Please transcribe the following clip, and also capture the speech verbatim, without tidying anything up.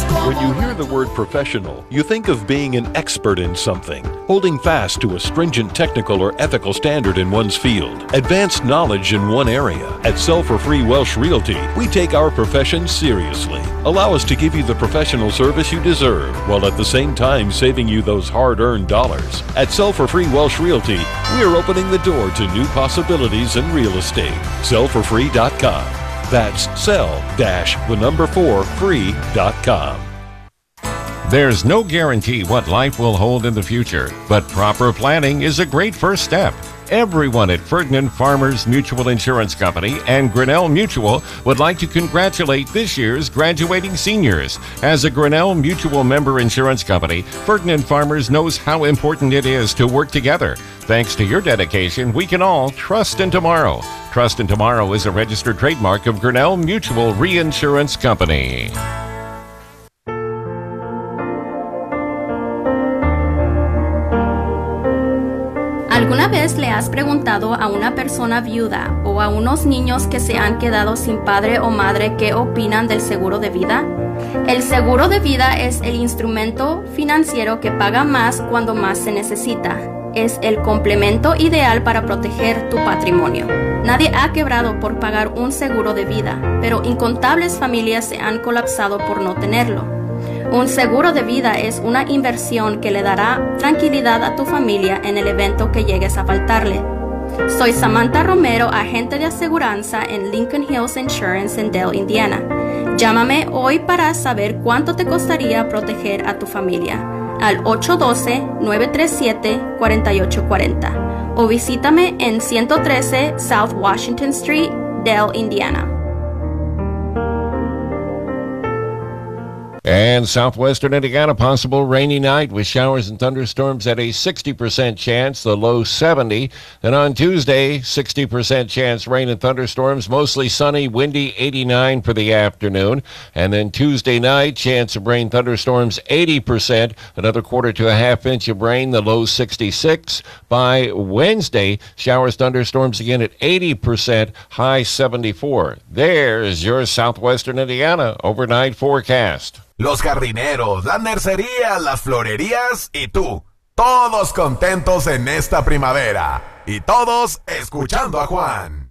When you hear the word professional, you think of being an expert in something, holding fast to a stringent technical or ethical standard in one's field, advanced knowledge in one area. At Sell for Free Welsh Realty, we take our profession seriously. Allow us to give you the professional service you deserve, while at the same time saving you those hard-earned dollars. At Sell for Free Welsh Realty, we are opening the door to new possibilities in real estate. sell for free dot com. That's sell dash the number four free dot com. There's no guarantee what life will hold in the future, but proper planning is a great first step. Everyone at Ferdinand Farmers Mutual Insurance Company and Grinnell Mutual would like to congratulate this year's graduating seniors. As a Grinnell Mutual member insurance company, Ferdinand Farmers knows how important it is to work together. Thanks to your dedication, we can all trust in tomorrow. Trust in Tomorrow is a registered trademark of Grinnell Mutual Reinsurance Company. ¿Alguna vez le has preguntado a una persona viuda o a unos niños que se han quedado sin padre o madre qué opinan del seguro de vida? El seguro de vida es el instrumento financiero que paga más cuando más se necesita. Es el complemento ideal para proteger tu patrimonio. Nadie ha quebrado por pagar un seguro de vida, pero incontables familias se han colapsado por no tenerlo. Un seguro de vida es una inversión que le dará tranquilidad a tu familia en el evento que llegues a faltarle. Soy Samantha Romero, agente de aseguranza en Lincoln Hills Insurance en Dale, Indiana. Llámame hoy para saber cuánto te costaría proteger a tu familia al ocho uno dos, nueve tres siete, cuatro ocho cuatro cero o visítame en ciento trece South Washington Street, Dale, Indiana. And southwestern Indiana, possible rainy night with showers and thunderstorms at a sixty percent chance, the low seventy. Then on Tuesday, sixty percent chance rain and thunderstorms, mostly sunny, windy, eighty-nine for the afternoon. And then Tuesday night, chance of rain, thunderstorms, eighty percent, another quarter to a half inch of rain, the low sixty-six. By Wednesday, showers, thunderstorms again at eighty percent, high seventy-four. There's your southwestern Indiana overnight forecast. Los jardineros, las nercerías, las florerías y tú. Todos contentos en esta primavera. Y todos escuchando a Juan.